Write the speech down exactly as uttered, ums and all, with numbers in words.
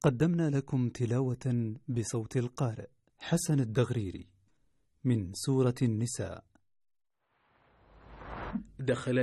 قدمنا لكم تلاوة بصوت القارئ حسن الدغريري من سورة النساء. دخل